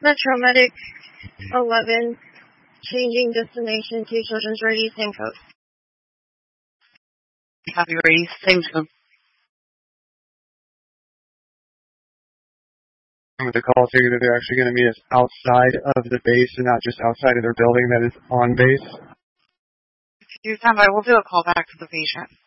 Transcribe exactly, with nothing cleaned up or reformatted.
Metro Medic eleven, changing destination to Children's Ready, same code. Copy, ready, same code. With the call figure that they're actually going to meet us outside of the base and not just outside of their building that is on base. If you stand by, we'll do a call back to the patient.